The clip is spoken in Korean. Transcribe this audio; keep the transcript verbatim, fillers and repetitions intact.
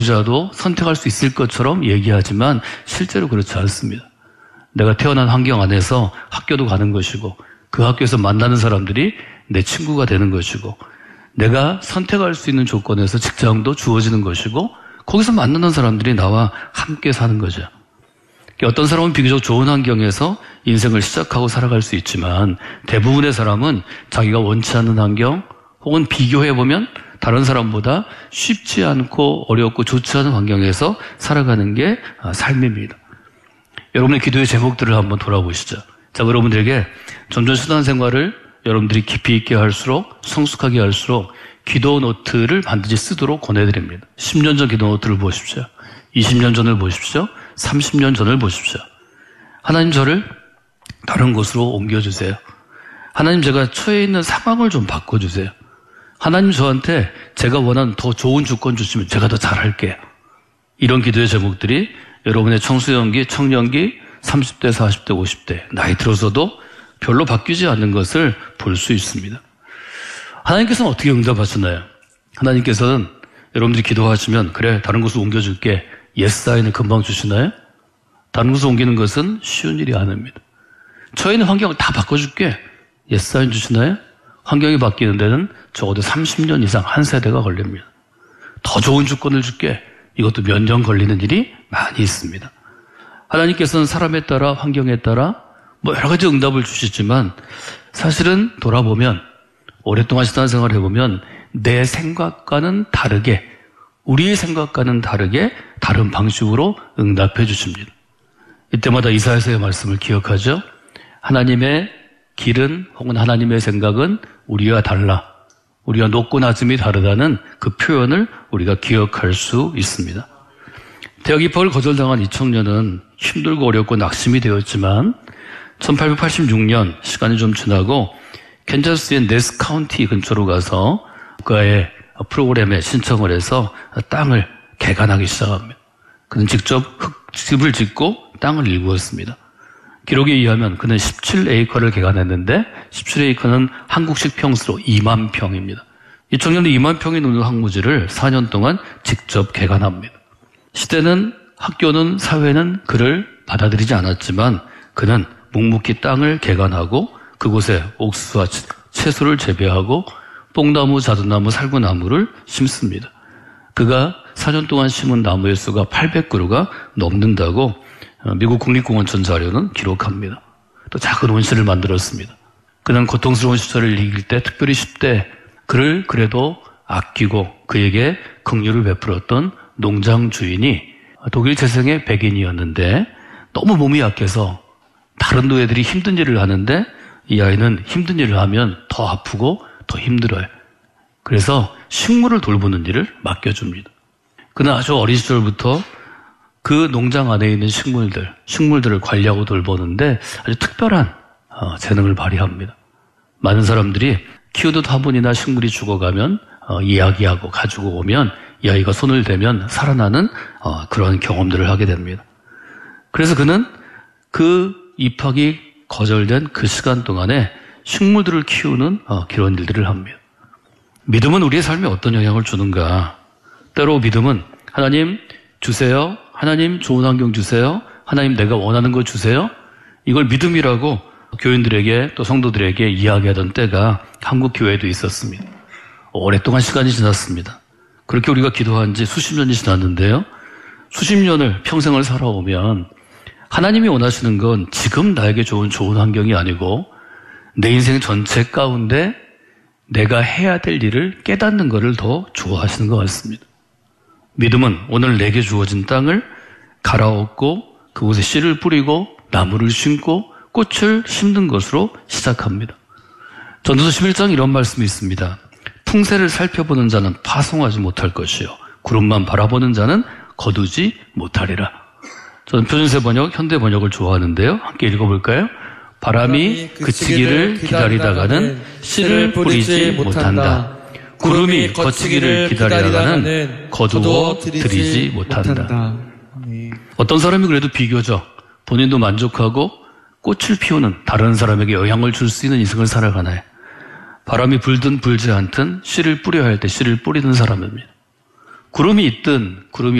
자도 선택할 수 있을 것처럼 얘기하지만 실제로 그렇지 않습니다. 내가 태어난 환경 안에서 학교도 가는 것이고 그 학교에서 만나는 사람들이 내 친구가 되는 것이고 내가 선택할 수 있는 조건에서 직장도 주어지는 것이고 거기서 만나는 사람들이 나와 함께 사는 거죠. 어떤 사람은 비교적 좋은 환경에서 인생을 시작하고 살아갈 수 있지만 대부분의 사람은 자기가 원치 않는 환경 혹은 비교해보면 다른 사람보다 쉽지 않고 어렵고 좋지 않은 환경에서 살아가는 게 삶입니다. 여러분의 기도의 제목들을 한번 돌아보시죠. 자, 여러분들에게 점점 신앙생활을 여러분들이 깊이 있게 할수록 성숙하게 할수록 기도 노트를 반드시 쓰도록 권해드립니다. 십 년 전 기도 노트를 보십시오. 이십 년 전을 보십시오. 삼십 년 전을 보십시오. 하나님 저를 다른 곳으로 옮겨주세요. 하나님 제가 처해 있는 상황을 좀 바꿔주세요. 하나님 저한테 제가 원하는 더 좋은 조건 주시면 제가 더 잘할게요. 이런 기도의 제목들이 여러분의 청소년기, 청년기, 삼십 대, 사십 대, 오십 대 나이 들어서도 별로 바뀌지 않는 것을 볼 수 있습니다. 하나님께서는 어떻게 응답하셨나요? 하나님께서는 여러분들이 기도하시면 그래 다른 곳으로 옮겨줄게 예스 사인을 금방 주시나요? 다른 곳으로 옮기는 것은 쉬운 일이 아닙니다. 저희는 환경을 다 바꿔줄게 예스 사인 주시나요? 환경이 바뀌는 데는 적어도 삼십 년 이상 한 세대가 걸립니다. 더 좋은 조건을 줄게 이것도 몇 년 걸리는 일이 많이 있습니다. 하나님께서는 사람에 따라 환경에 따라 뭐 여러 가지 응답을 주시지만 사실은 돌아보면 오랫동안 신앙생활을 해보면 내 생각과는 다르게 우리의 생각과는 다르게 다른 방식으로 응답해 주십니다. 이때마다 이사야서의 말씀을 기억하죠. 하나님의 길은 혹은 하나님의 생각은 우리와 달라. 우리와 높고 낮음이 다르다는 그 표현을 우리가 기억할 수 있습니다. 대학 입학을 거절당한 이 청년은 힘들고 어렵고 낙심이 되었지만 천팔백팔십육 년 시간이 좀 지나고 캔자스의 네스 카운티 근처로 가서 국가의 프로그램에 신청을 해서 땅을 개간하기 시작합니다. 그는 직접 흙집을 짓고 땅을 일구었습니다. 기록에 의하면 그는 십칠 에이커를 개간했는데 십칠 에이커는 한국식 평수로 이만 평입니다. 이 청년은 이만 평이 넘는 황무지를 사 년 동안 직접 개간합니다. 시대는 학교는 사회는 그를 받아들이지 않았지만 그는 묵묵히 땅을 개간하고 그곳에 옥수수와 채소를 재배하고 뽕나무, 자두나무, 살구나무를 심습니다. 그가 사 년 동안 심은 나무의 수가 팔백 그루가 넘는다고 미국 국립공원청 자료는 기록합니다. 또 작은 온실을 만들었습니다. 그는 고통스러운 시절을 이길 때 특별히 십 대 그를 그래도 아끼고 그에게 긍휼을 베풀었던 농장 주인이 독일 재생의 백인이었는데 너무 몸이 약해서 다른 노예들이 힘든 일을 하는데 이 아이는 힘든 일을 하면 더 아프고 더 힘들어요. 그래서 식물을 돌보는 일을 맡겨줍니다. 그는 아주 어린 시절부터 그 농장 안에 있는 식물들, 식물들을 관리하고 돌보는데 아주 특별한 어, 재능을 발휘합니다. 많은 사람들이 키우듯 화분이나 식물이 죽어가면 어, 이야기하고 가지고 오면 이 아이가 손을 대면 살아나는 어, 그런 경험들을 하게 됩니다. 그래서 그는 그 입학이 거절된 그 시간 동안에 식물들을 키우는 어, 그런 일들을 합니다. 믿음은 우리의 삶에 어떤 영향을 주는가? 때로 믿음은 하나님 주세요. 하나님 좋은 환경 주세요. 하나님 내가 원하는 거 주세요. 이걸 믿음이라고 교인들에게 또 성도들에게 이야기하던 때가 한국 교회에도 있었습니다. 오랫동안 시간이 지났습니다. 그렇게 우리가 기도한 지 수십 년이 지났는데요. 수십 년을 평생을 살아오면 하나님이 원하시는 건 지금 나에게 좋은 좋은 환경이 아니고 내 인생 전체 가운데 내가 해야 될 일을 깨닫는 것을 더 좋아하시는 것 같습니다. 믿음은 오늘 내게 주어진 땅을 갈아엎고 그곳에 씨를 뿌리고 나무를 심고 꽃을 심는 것으로 시작합니다. 전도서 십일 장 이런 말씀이 있습니다. 풍세를 살펴보는 자는 파송하지 못할 것이요 구름만 바라보는 자는 거두지 못하리라. 저는 표준세 번역, 현대 번역을 좋아하는데요. 함께 읽어볼까요? 바람이 그치기를 기다리다가는 씨를 뿌리지 못한다. 구름이 거치기를 기다리다가는 거두어 들이지 못한다. 어떤 사람이 그래도 비교적 본인도 만족하고 꽃을 피우는 다른 사람에게 영향을 줄 수 있는 인생을 살아가나요? 바람이 불든 불지 않든 씨를 뿌려야 할 때 씨를 뿌리는 사람입니다. 구름이 있든 구름이